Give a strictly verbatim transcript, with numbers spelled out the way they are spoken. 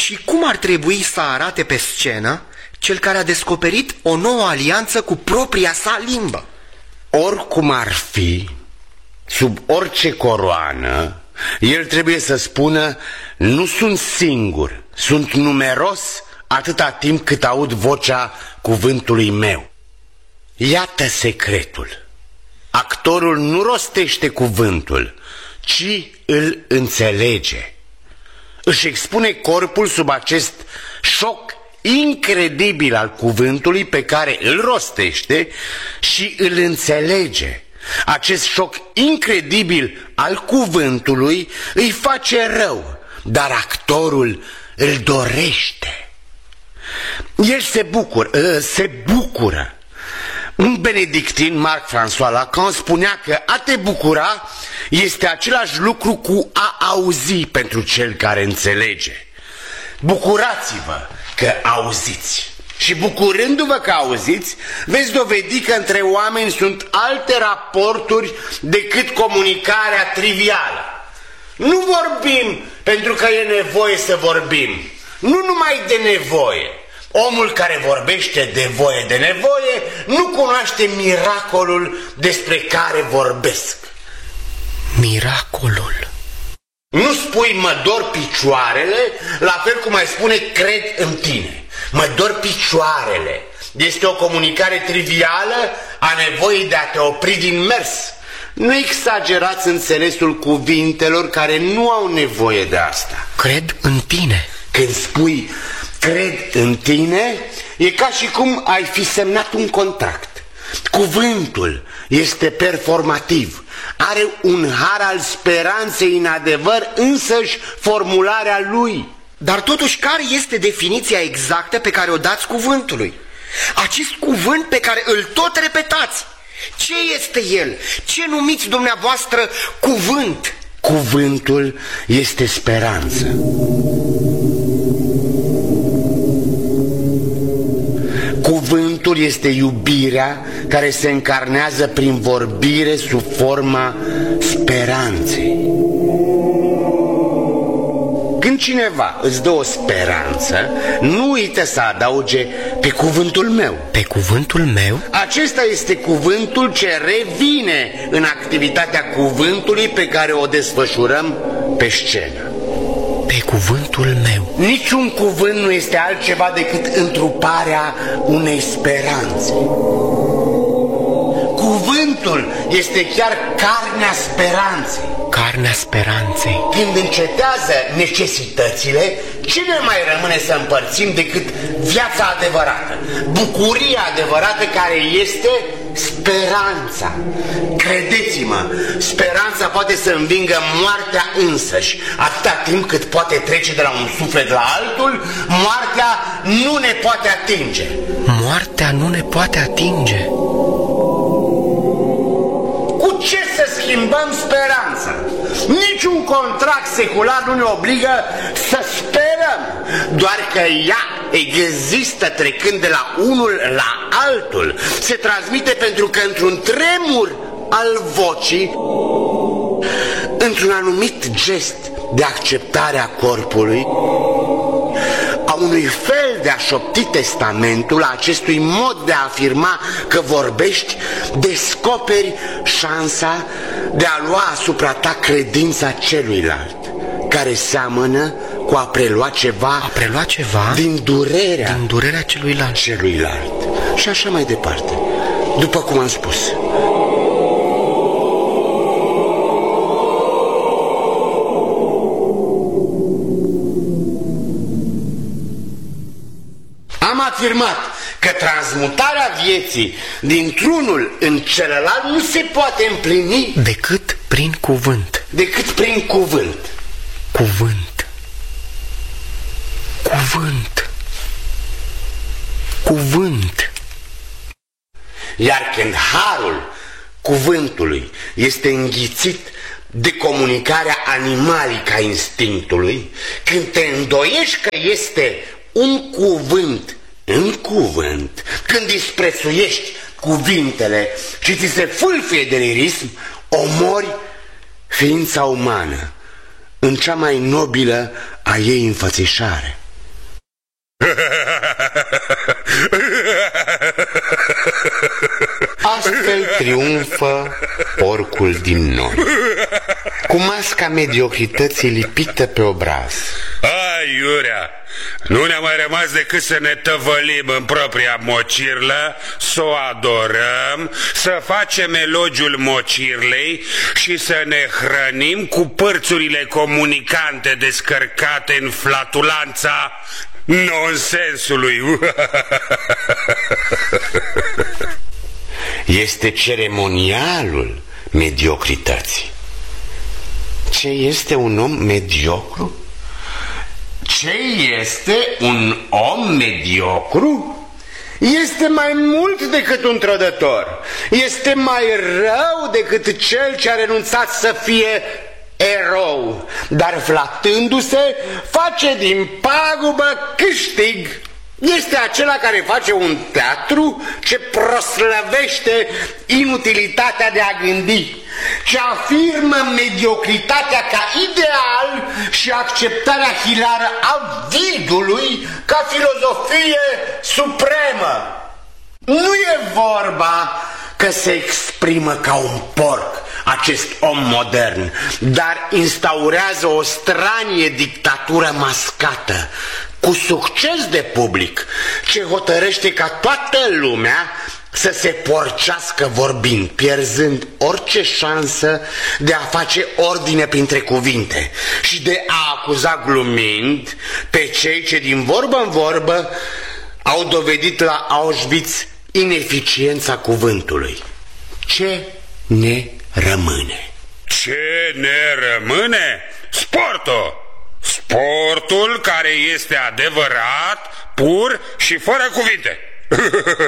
Și cum ar trebui să arate pe scenă cel care a descoperit o nouă alianță cu propria sa limbă? Oricum ar fi, sub orice coroană, el trebuie să spună: nu sunt singur, sunt numeros atâta timp cât aud vocea cuvântului meu. Iată secretul. Actorul nu rostește cuvântul, ci îl înțelege. Își expune corpul sub acest șoc incredibil al cuvântului pe care îl rostește și îl înțelege. Acest șoc incredibil al cuvântului îi face rău, dar actorul îl dorește. El se bucură, se bucură. Un benedictin, Marc-François Lacan, spunea că a te bucura este același lucru cu a auzi pentru cel care înțelege. Bucurați-vă că auziți. Și bucurându-vă că auziți, veți dovedi că între oameni sunt alte raporturi decât comunicarea trivială. Nu vorbim pentru că e nevoie să vorbim, nu numai de nevoie. Omul care vorbește de voie de nevoie nu cunoaște miracolul despre care vorbesc. Miracolul? Nu spui mă dor picioarele, la fel cum ai spune cred în tine. Mă dor picioarele este o comunicare trivială a nevoii de a te opri din mers. Nu exagerați înțelesul cuvintelor care nu au nevoie de asta. Cred în tine. Când spui cred în tine, e ca și cum ai fi semnat un contract. Cuvântul este performativ, are un har al speranței în adevăr însăși formularea lui. Dar totuși, care este definiția exactă pe care o dați cuvântului? Acest cuvânt pe care îl tot repetați, ce este el? Ce numiți dumneavoastră cuvânt? Cuvântul este speranță. Cuvântul este iubirea care se încarnează prin vorbire sub forma speranței. Când cineva îți dă o speranță, nu uită să adauge pe cuvântul meu. Pe cuvântul meu? Acesta este cuvântul ce revine în activitatea cuvântului pe care o desfășurăm pe scenă. Pe cuvântul meu. Niciun cuvânt nu este altceva decât întruparea unei speranțe. Cuvântul este chiar carnea speranței. Carnea speranței. Când încetează necesitățile, ce ne mai rămâne să împărțim decât viața adevărată, bucuria adevărată care este speranța. Credeți-mă, speranța poate să învingă moartea însăși. Atâta timp cât poate trece de la un suflet la altul, moartea nu ne poate atinge. Moartea nu ne poate atinge. Cu ce să schimbăm speranța? Niciun contract secular nu ne obligă să sperăm, doar că ea există trecând de la unul la altul. Se transmite pentru că într-un tremur al vocii, într-un anumit gest de acceptare a corpului, a unui fel de a șopti testamentul, a acestui mod de a afirma că vorbești, descoperi șansa de a lua asupra ta credința celuilalt, care seamănă cu a prelua ceva, a prelua ceva din durerea, din durerea celuilalt. celuilalt. Și așa mai departe, după cum am spus. Am afirmat că transmutarea vieții dintr-unul în celălalt nu se poate împlini decât prin cuvânt. Decât prin cuvânt. Cuvânt. Cuvânt. Cuvânt. Iar când harul cuvântului este înghițit de comunicarea animalică a instinctului, când te îndoiești că este un cuvânt în cuvânt, când disprețuiești cuvintele și ți se fâlfie delirism, omori ființa umană în cea mai nobilă a ei înfățișare. Astfel triumfă porcul din noi, cu masca mediocrității lipită pe obraz. Ai, Iurea, nu ne-a mai rămas decât să ne tăvălim în propria mocirlă, să o adorăm, să facem elogiul mocirlei și să ne hrănim cu părțurile comunicante descărcate în flatulanța nonsensului. Este ceremonialul mediocrității. Ce este un om mediocru? Ce este un om mediocru? Este mai mult decât un trădător. Este mai rău decât cel ce a renunțat să fie erou, dar flatându-se face din pagubă câștig. Este acela care face un teatru ce proslăvește inutilitatea de a gândi, ce afirmă mediocritatea ca ideal și acceptarea hilară a vidului ca filozofie supremă. Nu e vorba că se exprimă ca un porc acest om modern, dar instaurează o stranie dictatură mascată, cu succes de public, ce hotărăște ca toată lumea să se porcească vorbind, pierzând orice șansă de a face ordine printre cuvinte și de a acuza glumind pe cei ce din vorbă în vorbă au dovedit la Auschwitz ineficiența cuvântului. Ce ne rămâne? Ce ne rămâne? Sportul! Sportul care este adevărat, pur și fără cuvinte.